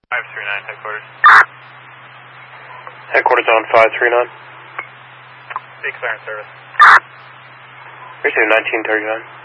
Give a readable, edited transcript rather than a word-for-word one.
539 headquarters. Headquarters on 539. Big siren service. Receive 1939.